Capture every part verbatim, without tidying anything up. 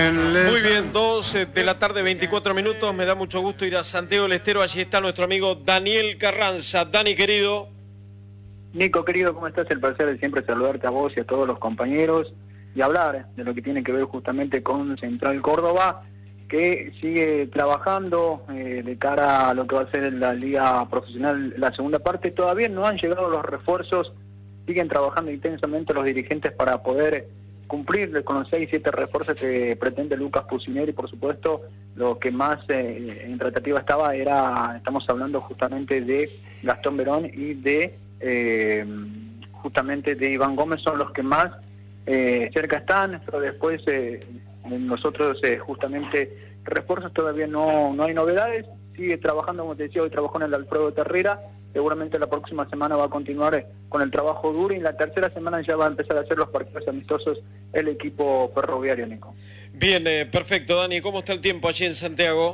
Muy bien, dos de la tarde, veinticuatro minutos. Me da mucho gusto ir a Santiago del Estero. Allí está nuestro amigo Daniel Carranza. Dani, querido. Nico, querido, ¿cómo estás? El placer de siempre saludarte a vos y a todos los compañeros y hablar de lo que tiene que ver justamente con Central Córdoba, que sigue trabajando eh, de cara a lo que va a ser la Liga Profesional, la segunda parte. Todavía no han llegado los refuerzos, siguen trabajando intensamente los dirigentes para poder cumplir con los seis, siete refuerzos que pretende Lucas Pusineri. Por supuesto, lo que más eh, en tratativa estaba era, estamos hablando justamente de Gastón Verón y de eh, justamente de Iván Gómez, son los que más eh, cerca están, pero después eh, nosotros eh, justamente refuerzos todavía no, no hay novedades. Sigue trabajando, como te decía, hoy trabajó en el Alfredo Terrera. Seguramente la próxima semana va a continuar con el trabajo duro y en la tercera semana ya va a empezar a hacer los partidos amistosos el equipo ferroviario, Nico. Bien, eh, perfecto, Dani. ¿Cómo está el tiempo allí en Santiago?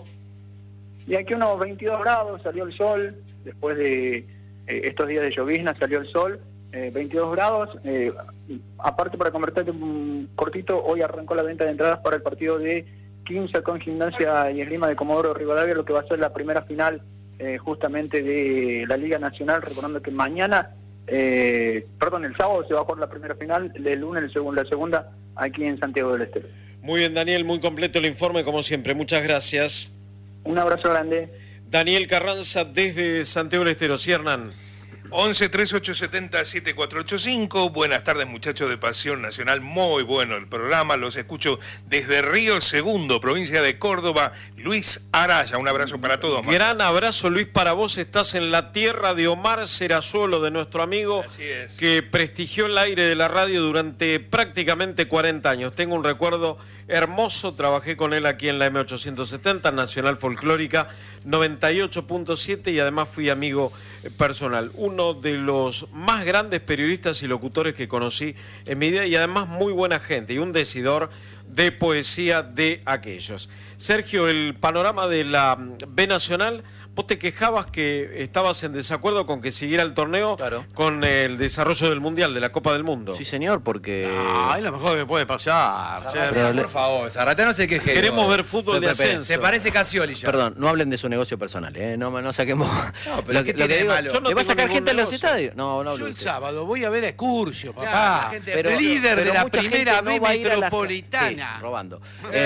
Y aquí unos veintidós grados, salió el sol, después de eh, estos días de llovizna salió el sol, eh, veintidós grados. Eh, aparte, para convertirte un cortito, hoy arrancó la venta de entradas para el partido de Quimsa con Gimnasia y Esgrima de Comodoro Rivadavia, lo que va a ser la primera final Eh, justamente de la Liga Nacional, recordando que mañana, eh, perdón, el sábado se va a jugar la primera final, el lunes el segundo, la segunda, aquí en Santiago del Estero. Muy bien, Daniel, muy completo el informe, como siempre, muchas gracias. Un abrazo grande. Daniel Carranza desde Santiago del Estero. Sí, Hernán. once, treinta y ocho, setenta, setenta y cuatro ochenta y cinco. Buenas tardes, muchachos de Pasión Nacional. Muy bueno el programa. Los escucho desde Río Segundo, provincia de Córdoba. Luis Araya, un abrazo para todos. Gran abrazo, Luis, para vos. Estás en la tierra de Omar Serazuelo, de nuestro amigo, Así es, que prestigió el aire de la radio durante prácticamente cuarenta años. Tengo un recuerdo hermoso. Trabajé con él aquí en la M ochocientos setenta, Nacional Folclórica noventa y ocho punto siete, y además fui amigo personal. Uno de los más grandes periodistas y locutores que conocí en mi vida, y además muy buena gente y un decidor de poesía de aquellos. Sergio, el panorama de la B Nacional, vos te quejabas que estabas en desacuerdo con que siguiera el torneo, claro, con el desarrollo del Mundial, de la Copa del Mundo. Sí, señor, porque... No, es lo mejor que puede pasar. Zarratea, por favor, Zarratea no se queje. Queremos ver fútbol de ascenso. Se parece Casioli ya. Perdón, no hablen de su negocio personal, ¿eh? No, no saquemos... No, pero lo, ¿qué lo tiene que de digo, malo? Yo no ¿le va a tengo sacar ningún gente a los negocio. estadios? No, no Yo hablo el usted. sábado voy a ver a Curcio, Claro, papá. la gente- Pero- líder pero de la mucha primera gente B no va a ir a las- metropolitana. Sí, robando.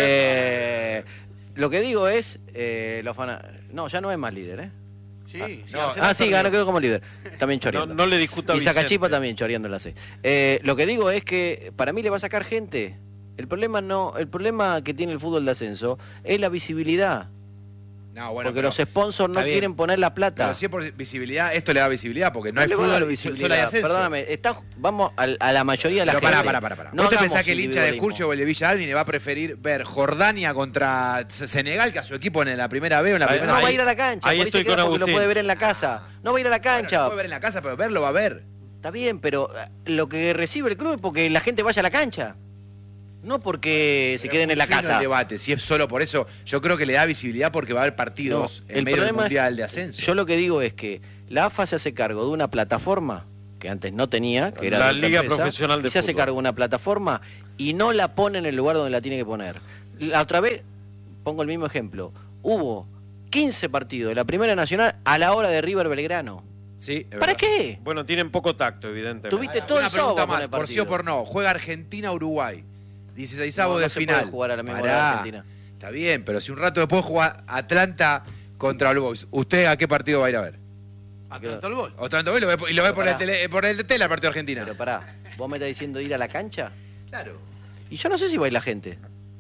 Eh, lo que digo es, eh, los fana... No, ya no es más líder, ¿eh? Sí, sí, no, hace Ah, la sí, perdió. ganó, quedó como líder. También No, choreando. no le discuta a Y Sacachipa Vicente. también choreando la C. Eh, lo que digo es que para mí le va a sacar gente. El problema no, el problema que tiene el fútbol de ascenso es la visibilidad. No, bueno, porque pero los sponsors no está bien. quieren poner la plata. Pero si es por visibilidad, esto le da visibilidad, porque no, hay le va a dar fútbol, visibilidad. solo hay ascenso. Perdóname, está, vamos a, a la mayoría de la Pero gente. pará, pará, pará, pará. No ¿Vos te hagamos pensás que el hincha de individualismo. Curcio o el de Villa Alvin va a preferir ver Jordania contra Senegal que a su equipo en la primera B o en la Ahí- primera No C? va a ir a la cancha, ahí por ahí estoy se queda con porque lo Agustín. puede ver en la casa. No va a ir a la Bueno, cancha. lo puede ver en la casa, pero verlo va a ver. Está bien, pero eh, lo que recibe el club es porque la gente vaya a la cancha. No porque se Pero queden es en la muy fino casa. el debate, si es solo por eso, yo creo que le da visibilidad porque va a haber partidos No, en el medio del problema es- Mundial de Ascenso. Yo lo que digo es que la A F A se hace cargo de una plataforma que antes no tenía, que era La de otra Liga empresa, Profesional de y se hace Fútbol. cargo de una plataforma y no la pone en el lugar donde la tiene que poner. La otra vez, pongo el mismo ejemplo, hubo quince partidos de la Primera Nacional a la hora de River Belgrano. Sí, es ¿Para verdad. qué? Bueno, tienen poco tacto, evidentemente. Tuviste todo Una el sábado pregunta para más, poner por sí o partido. por no. Juega Argentina-Uruguay. dieciseisavo No, de no se final. puede jugar a la misma hora Pará. de Argentina. Está bien, pero si un rato después juega Atlanta contra el Boys, ¿usted a qué partido va a ir a ver? Atlanta al gol. O Atlanta y lo ve, y lo ve por, el Pará. tele, por el tele el partido de Argentina. Pero pará, ¿vos me estás diciendo ir a la cancha? Claro. Y yo no sé si va a ir la gente.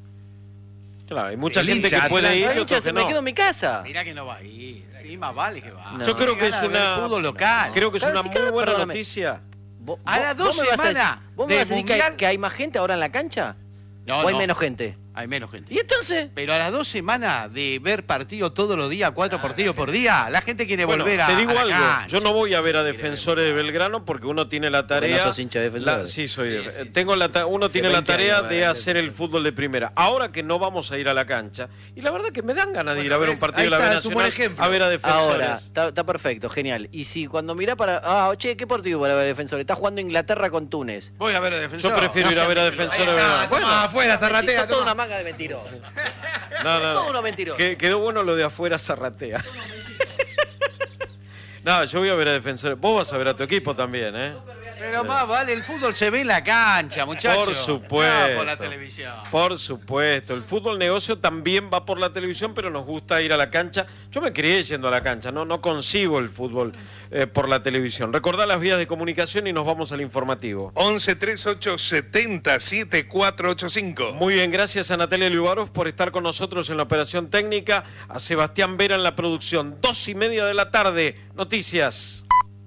Claro, hay mucha El gente hincha que puede Atlanta- ir La y hincha otros se que me no. quedo en mi casa. Mirá que no va a ir. Sí, más vale que va. No. Yo creo que es Tiene ganas de ver una fútbol local. creo que es Claro, una sí, muy claro, buena perdóname. noticia. ¿Vos, A las vos- dos vos me vas a semanas decir- ¿Vos me de vas a decir que hay, Mundial- que hay más gente ahora en la cancha? No, ¿O hay no. menos gente? Hay menos gente. ¿Y entonces? Pero a las dos semanas de ver partidos todos los días, cuatro partidos por día, la gente quiere Bueno, volver a te digo a la algo, cancha. yo no voy a ver a Defensores de Belgrano porque uno tiene la tarea... no sos hincha de Defensores. la- sí, soy. Sí, de- sí, tengo la ta- uno Hace tiene la veinte tarea años, de eh, hacer el fútbol de primera. Ahora que no vamos a ir a la cancha, y la verdad que me dan ganas de ir Bueno, a ver un ves, partido ahí de la B está, es un buen Nacional ejemplo. a ver a Defensores. Ahora, está, está perfecto, genial. Y si cuando mirá para... Ah, che, ¿qué partido para ver Defensores? Está jugando Inglaterra con Túnez. Voy a ver a Yo Defensor. prefiero No ir a seas ver a mentiroso. Defensores de Ahí está, Belgrano. toma, afuera, Si Zarratea. sos toda toma. una manga de mentirosos. No, no, Todo no. uno mentiroso. Que- quedó bueno lo de afuera zarratea. No, yo voy a ver a Defensor. Vos vas a ver a tu equipo también, ¿eh? Pero más vale, el fútbol se ve en la cancha, muchachos. Por supuesto. No por la televisión. Por supuesto. El fútbol negocio también va por la televisión, pero nos gusta ir a la cancha. Yo me crié yendo a la cancha, no, no consigo el fútbol eh, por la televisión. Recordá las vías de comunicación y nos vamos al informativo. once treinta y ocho setenta setenta y cuatro ochenta y cinco. Muy bien, gracias a Natalia Liubarov por estar con nosotros en la operación técnica, a Sebastián Vera en la producción. Dos y media de la tarde, noticias.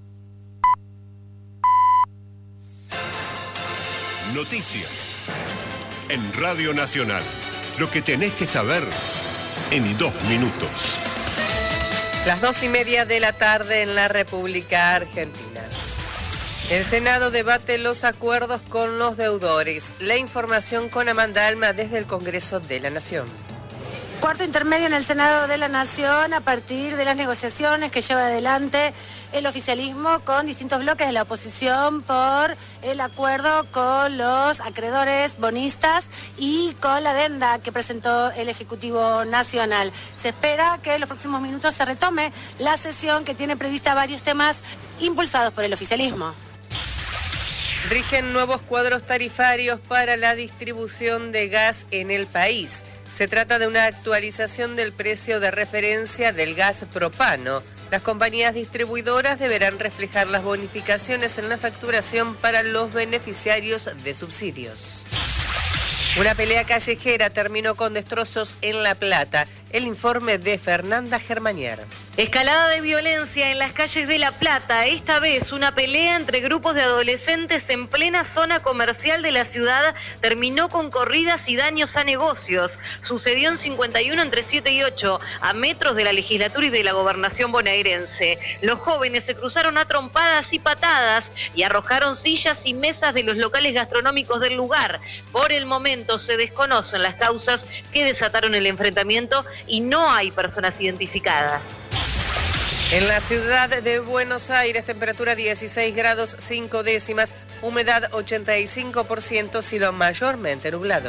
Noticias en Radio Nacional. Lo que tenés que saber en dos minutos. Las dos y media de la tarde en la República Argentina. El Senado debate los acuerdos con los deudores. La información con Amanda Alma desde el Congreso de la Nación. Cuarto intermedio en el Senado de la Nación a partir de las negociaciones que lleva adelante el oficialismo con distintos bloques de la oposición por el acuerdo con los acreedores bonistas y con la adenda que presentó el Ejecutivo Nacional. Se espera que en los próximos minutos se retome la sesión que tiene prevista varios temas impulsados por el oficialismo. Rigen nuevos cuadros tarifarios para la distribución de gas en el país. Se trata de una actualización del precio de referencia del gas propano. Las compañías distribuidoras deberán reflejar las bonificaciones en la facturación para los beneficiarios de subsidios. Una pelea callejera terminó con destrozos en La Plata. El informe de Fernanda Germanier. Escalada de violencia en las calles de La Plata, esta vez una pelea entre grupos de adolescentes en plena zona comercial de la ciudad terminó con corridas y daños a negocios. Sucedió en cincuenta y uno entre siete y ocho, a metros de la legislatura y de la gobernación bonaerense. Los jóvenes se cruzaron a trompadas y patadas y arrojaron sillas y mesas de los locales gastronómicos del lugar. Por el momento se desconocen las causas que desataron el enfrentamiento y no hay personas identificadas. En la ciudad de Buenos Aires, temperatura dieciséis grados cinco décimas, humedad ochenta y cinco por ciento, cielo mayormente nublado.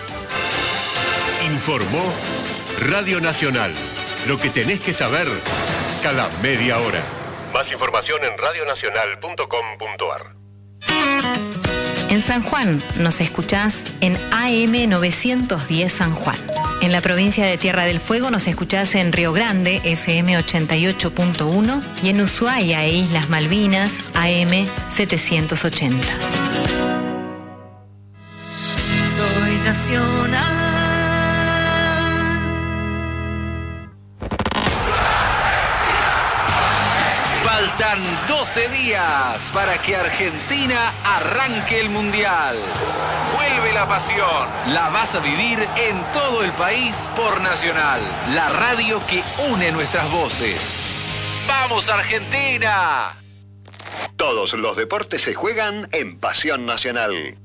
Informó Radio Nacional. Lo que tenés que saber cada media hora. Más información en radionacional punto com punto ar. En San Juan nos escuchás en A M novecientos diez San Juan. En la provincia de Tierra del Fuego nos escuchás en Río Grande, F M ochenta y ocho punto uno, y en Ushuaia e Islas Malvinas, A M setecientos ochenta. Soy nacional. Faltan doce días para que Argentina arranque el Mundial. Vuelve la pasión. La vas a vivir en todo el país por Nacional, la radio que une nuestras voces. ¡Vamos, Argentina! Todos los deportes se juegan en Pasión Nacional.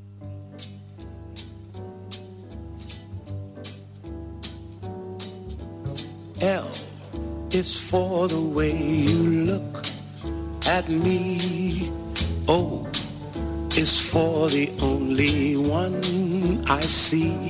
L is for the way you look at me. O is for the only one I see.